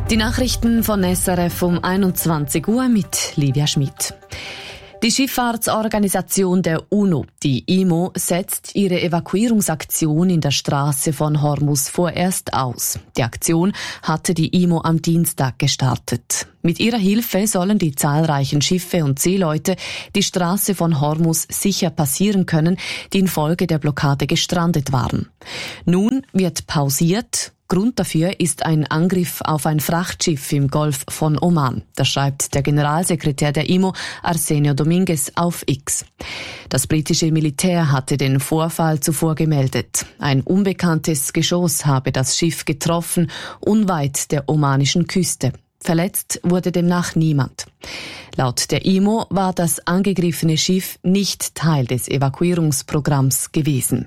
Die Nachrichten von SRF um 21 Uhr mit Livia Schmidt. Die Schifffahrtsorganisation der UNO, die IMO, setzt ihre Evakuierungsaktion in der Straße von Hormuz vorerst aus. Die Aktion hatte die IMO am Dienstag gestartet. Mit ihrer Hilfe sollen die zahlreichen Schiffe und Seeleute die Straße von Hormuz sicher passieren können, die infolge der Blockade gestrandet waren. Nun wird pausiert. Grund dafür ist ein Angriff auf ein Frachtschiff im Golf von Oman. Das schreibt der Generalsekretär der IMO, Arsenio Dominguez, auf X. Das britische Militär hatte den Vorfall zuvor gemeldet. Ein unbekanntes Geschoss habe das Schiff getroffen, unweit der omanischen Küste. Verletzt wurde demnach niemand. Laut der IMO war das angegriffene Schiff nicht Teil des Evakuierungsprogramms gewesen.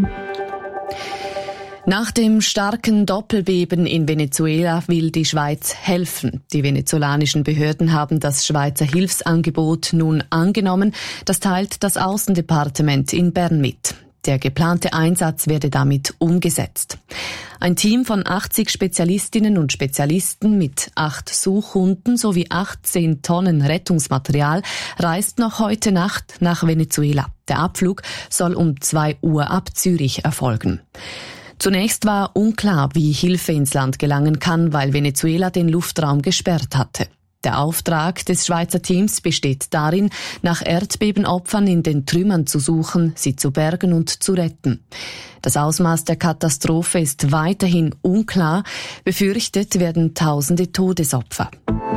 Nach dem starken Doppelbeben in Venezuela will die Schweiz helfen. Die venezolanischen Behörden haben das Schweizer Hilfsangebot nun angenommen. Das teilt das Aussendepartement in Bern mit. Der geplante Einsatz werde damit umgesetzt. Ein Team von 80 Spezialistinnen und Spezialisten mit 8 Suchhunden sowie 18 Tonnen Rettungsmaterial reist noch heute Nacht nach Venezuela. Der Abflug soll um 2 Uhr ab Zürich erfolgen. Zunächst war unklar, wie Hilfe ins Land gelangen kann, weil Venezuela den Luftraum gesperrt hatte. Der Auftrag des Schweizer Teams besteht darin, nach Erdbebenopfern in den Trümmern zu suchen, sie zu bergen und zu retten. Das Ausmaß der Katastrophe ist weiterhin unklar. Befürchtet werden tausende Todesopfer.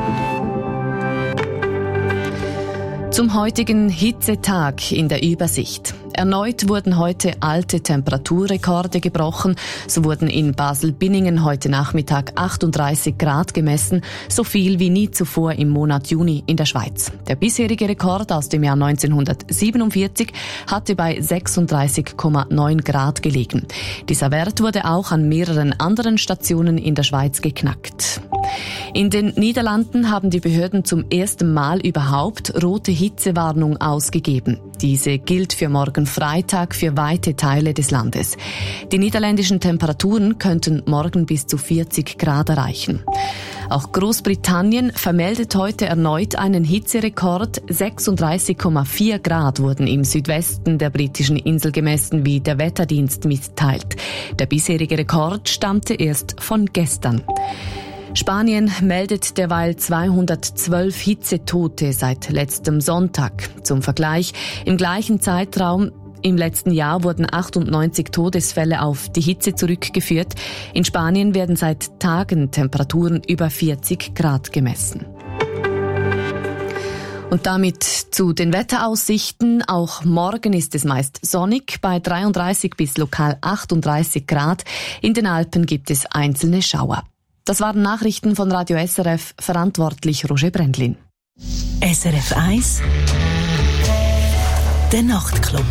Zum heutigen Hitzetag in der Übersicht. Erneut wurden heute alte Temperaturrekorde gebrochen. So wurden in Basel-Binningen heute Nachmittag 38 Grad gemessen, so viel wie nie zuvor im Monat Juni in der Schweiz. Der bisherige Rekord aus dem Jahr 1947 hatte bei 36,9 Grad gelegen. Dieser Wert wurde auch an mehreren anderen Stationen in der Schweiz geknackt. In den Niederlanden haben die Behörden zum ersten Mal überhaupt rote Hitzewarnung ausgegeben. Diese gilt für morgen Freitag für weite Teile des Landes. Die niederländischen Temperaturen könnten morgen bis zu 40 Grad erreichen. Auch Großbritannien vermeldet heute erneut einen Hitzerekord. 36,4 Grad wurden im Südwesten der britischen Insel gemessen, wie der Wetterdienst mitteilt. Der bisherige Rekord stammte erst von gestern. Spanien meldet derweil 212 Hitzetote seit letztem Sonntag. Zum Vergleich, im gleichen Zeitraum im letzten Jahr wurden 98 Todesfälle auf die Hitze zurückgeführt. In Spanien werden seit Tagen Temperaturen über 40 Grad gemessen. Und damit zu den Wetteraussichten. Auch morgen ist es meist sonnig, bei 33 bis lokal 38 Grad. In den Alpen gibt es einzelne Schauer. Das waren Nachrichten von Radio SRF, verantwortlich Roger Brendlin. SRF 1 Der Nachtclub.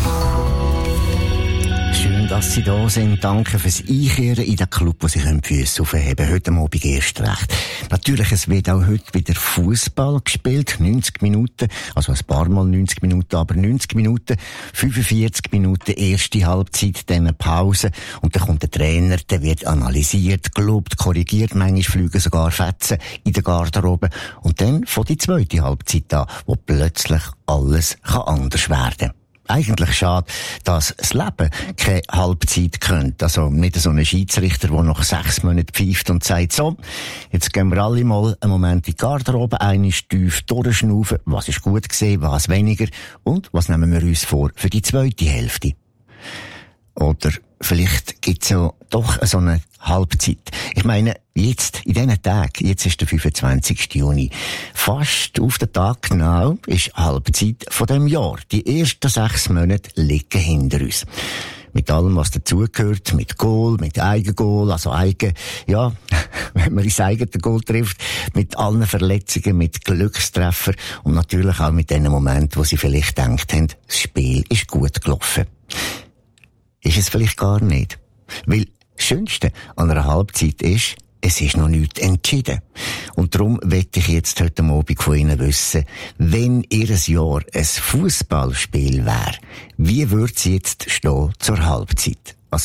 Schön, dass Sie da sind. Danke fürs Einkehren in den Club, wo Sie die Füsse aufheben können. Heute Abend erst recht. Natürlich, es wird auch heute wieder Fußball gespielt. 90 Minuten, also ein paar Mal 90 Minuten, aber 90 Minuten, 45 Minuten erste Halbzeit, dann eine Pause. Und dann kommt der Trainer, der wird analysiert, gelobt, korrigiert. Manchmal fliegen sogar Fetzen in der Garderobe. Und dann von die zweite Halbzeit an, wo plötzlich alles anders werden kann. Eigentlich schade, dass das Leben keine Halbzeit könnte. Also nicht so ein Schiedsrichter, der nach 6 Monaten pfeift und sagt, so, jetzt gehen wir alle mal einen Moment in die Garderobe, eine tief durchschnaufen, was ist gut gewesen, was weniger und was nehmen wir uns vor für die zweite Hälfte. Oder vielleicht gibt's ja doch so eine Halbzeit. Ich meine, jetzt, in diesen Tagen, jetzt ist der 25. Juni, fast auf den Tag genau ist Halbzeit von dem Jahr. Die ersten 6 Monate liegen hinter uns. Mit allem, was dazugehört, mit Goal, mit Eigengoal, also ja, wenn man ins eigene Goal trifft, mit allen Verletzungen, mit Glückstreffer und natürlich auch mit den Momenten, wo sie vielleicht gedacht haben, das Spiel ist gut gelaufen. Ist es vielleicht gar nicht. Weil das Schönste an einer Halbzeit ist, es ist noch nichts entschieden. Und darum möchte ich jetzt heute Abend von Ihnen wissen, wenn Ihr Jahr ein Fußballspiel wäre, wie würde es jetzt stehen zur Halbzeit? Also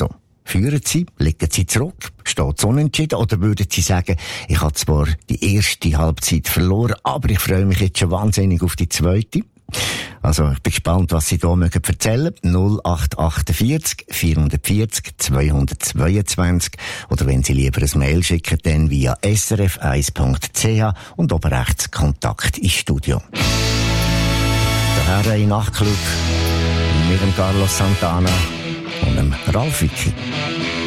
Führen Sie? Legen Sie zurück? Steht es unentschieden? Oder würden Sie sagen, ich habe zwar die erste Halbzeit verloren, aber ich freue mich jetzt schon wahnsinnig auf die zweite? Also, ich bin gespannt, was Sie da erzählen mögen. 0848 440 222. Oder wenn Sie lieber ein Mail schicken, dann via srf1.ch und oben rechts Kontakt ins Studio. Der Herren Nachtclub mit dem Carlos Santana und dem Ralf Vicky.